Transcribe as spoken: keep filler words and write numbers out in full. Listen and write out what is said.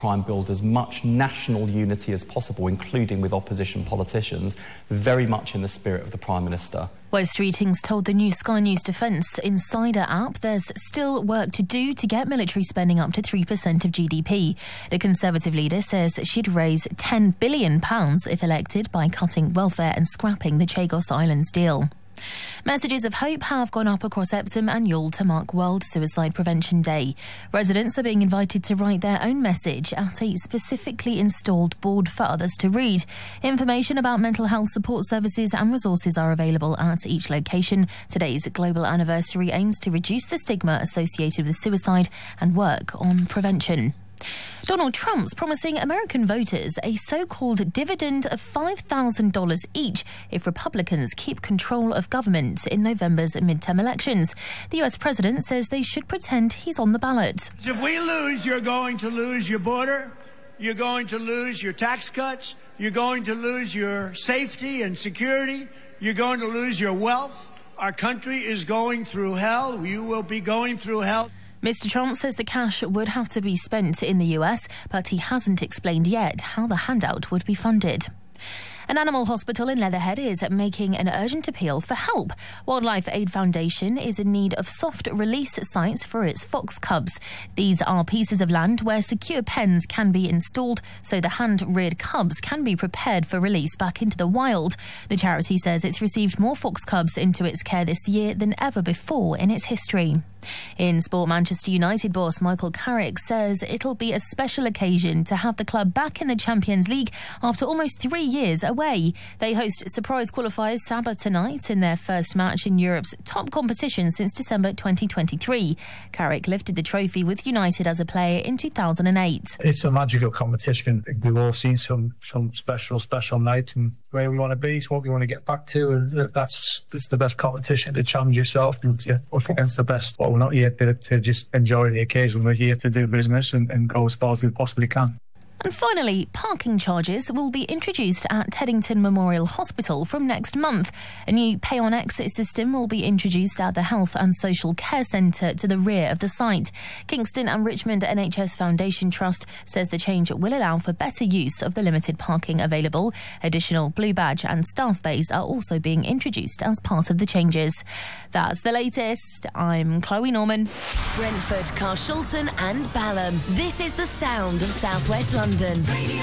Try and build as much national unity as possible, including with opposition politicians, very much in the spirit of the Prime Minister. Wes Streetings told the new Sky News Defence Insider app there's still work to do to get military spending up to three percent of G D P. The Conservative leader says she'd raise ten billion pounds if elected by cutting welfare and scrapping the Chagos Islands deal. Messages of hope have gone up across Epsom and Youghal to mark World Suicide Prevention Day. Residents are being invited to write their own message at a specifically installed board for others to read. Information about mental health support services and resources are available at each location. Today's global anniversary aims to reduce the stigma associated with suicide and work on prevention. Donald Trump's promising American voters a so-called dividend of five thousand dollars each if Republicans keep control of government in November's midterm elections. The U S president says they should pretend he's on the ballot. If we lose, you're going to lose your border, you're going to lose your tax cuts, you're going to lose your safety and security, you're going to lose your wealth. Our country is going through hell. You will be going through hell. Mister Trump says the cash would have to be spent in the U S, but he hasn't explained yet how the handout would be funded. An animal hospital in Leatherhead is making an urgent appeal for help. Wildlife Aid Foundation is in need of soft release sites for its fox cubs. These are pieces of land where secure pens can be installed so the hand-reared cubs can be prepared for release back into the wild. The charity says it's received more fox cubs into its care this year than ever before in its history. In sport, Manchester United boss Michael Carrick says it'll be a special occasion to have the club back in the Champions League after almost three years away. They host surprise qualifiers Sabah tonight in their first match in Europe's top competition since December twenty twenty-three. Carrick lifted the trophy with United as a player in two thousand eight. It's a magical competition. We've all seen some some special, special night, and where we want to be is what we want to get back to, and that's, that's the best competition to challenge yourself and to work against the best. But we're not here to, to just enjoy the occasion. We're here to do business and, and go as far as we possibly can. And finally, parking charges will be introduced at Teddington Memorial Hospital from next month. A new pay-on-exit system will be introduced at the Health and Social Care Centre to the rear of the site. Kingston and Richmond N H S Foundation Trust says the change will allow for better use of the limited parking available. Additional blue badge and staff bays are also being introduced as part of the changes. That's the latest. I'm Chloe Norman. Brentford, Carshalton and Balham. This is the sound of South West London.